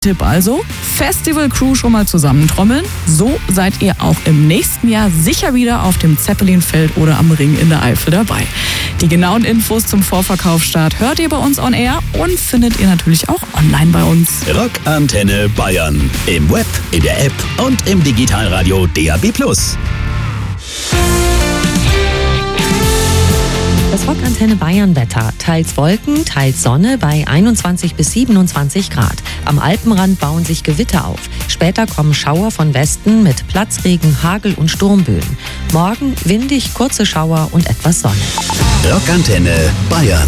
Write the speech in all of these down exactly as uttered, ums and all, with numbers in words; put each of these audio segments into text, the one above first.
Tipp also, Festival-Crew schon mal zusammentrommeln. So seid ihr auch im nächsten Jahr sicher wieder auf dem Zeppelinfeld oder am Ring in der Eifel dabei. Die genauen Infos zum Vorverkaufsstart hört ihr bei uns on air und findet ihr natürlich auch online bei uns. Rock Antenne Bayern. Im Web, in der App und im Digitalradio D A B plus. Das Rock Antenne Bayern Wetter. Teils Wolken, teils Sonne bei einundzwanzig bis siebenundzwanzig Grad. Am Alpenrand bauen sich Gewitter auf. Später kommen Schauer von Westen mit Platzregen, Hagel und Sturmböen. Morgen windig, kurze Schauer und etwas Sonne. Rock Antenne Bayern.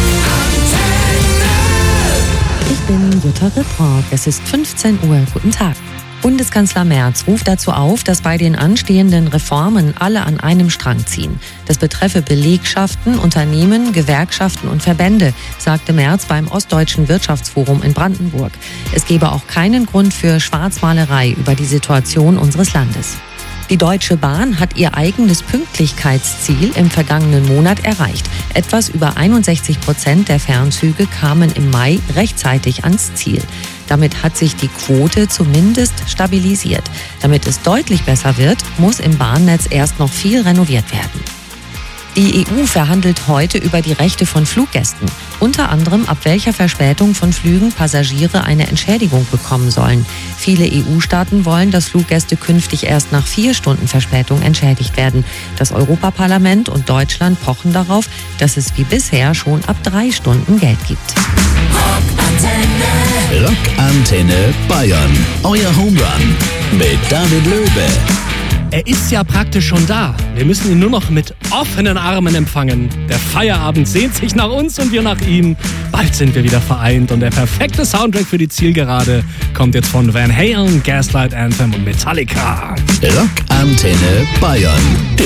Ich bin Jutta Ripprock. Es ist fünfzehn Uhr. Guten Tag. Bundeskanzler Merz ruft dazu auf, dass bei den anstehenden Reformen alle an einem Strang ziehen. Das betreffe Belegschaften, Unternehmen, Gewerkschaften und Verbände, sagte Merz beim Ostdeutschen Wirtschaftsforum in Brandenburg. Es gebe auch keinen Grund für Schwarzmalerei über die Situation unseres Landes. Die Deutsche Bahn hat ihr eigenes Pünktlichkeitsziel im vergangenen Monat erreicht. Etwas über einundsechzig Prozent der Fernzüge kamen im Mai rechtzeitig ans Ziel. Damit hat sich die Quote zumindest stabilisiert. Damit es deutlich besser wird, muss im Bahnnetz erst noch viel renoviert werden. Die E U verhandelt heute über die Rechte von Fluggästen. Unter anderem, ab welcher Verspätung von Flügen Passagiere eine Entschädigung bekommen sollen. Viele E U-Staaten wollen, dass Fluggäste künftig erst nach vier Stunden Verspätung entschädigt werden. Das Europaparlament und Deutschland pochen darauf, dass es wie bisher schon ab drei Stunden Geld gibt. Rockantenne. Rockantenne Bayern. Euer Home Run mit David Löwe. Er ist ja praktisch schon da. Wir müssen ihn nur noch mit offenen Armen empfangen. Der Feierabend sehnt sich nach uns und wir nach ihm. Bald sind wir wieder vereint und der perfekte Soundtrack für die Zielgerade kommt jetzt von Van Halen, Gaslight Anthem und Metallica. Rockantenne Bayern.